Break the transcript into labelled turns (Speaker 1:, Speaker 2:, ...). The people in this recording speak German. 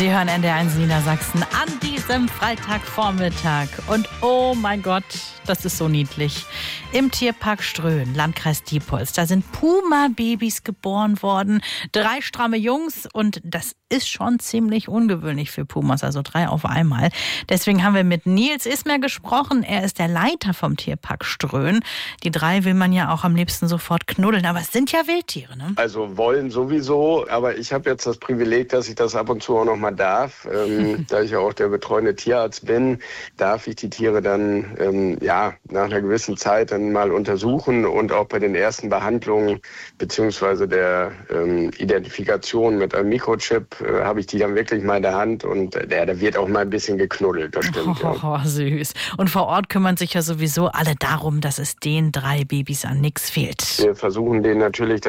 Speaker 1: Sie hören NDR1 Niedersachsen an diesem Freitagvormittag. Und oh mein Gott, das ist so niedlich. Im Tierpark Ströhen, Landkreis Diepholz, da sind Puma-Babys geboren worden. 3 stramme Jungs und das ist schon ziemlich ungewöhnlich für Pumas, also 3 auf einmal. Deswegen haben wir mit Nils Ismer gesprochen. Er ist der Leiter vom Tierpark Ströhen. Die 3 will man ja auch am liebsten sofort knuddeln, aber es sind ja Wildtiere, ne?
Speaker 2: Also wollen sowieso, aber ich habe jetzt das Privileg, dass ich das ab und zu auch noch mal darf. Da ich ja auch der betreuende Tierarzt bin, darf ich die Tiere dann nach einer gewissen Zeit dann mal untersuchen und auch bei den ersten Behandlungen beziehungsweise der Identifikation mit einem Mikrochip habe ich die dann wirklich mal in der Hand und da wird auch mal ein bisschen geknuddelt, das stimmt.
Speaker 1: Süß. Und vor Ort kümmern sich ja sowieso alle darum, dass es den 3 Babys an nichts fehlt.
Speaker 2: Wir versuchen denen natürlich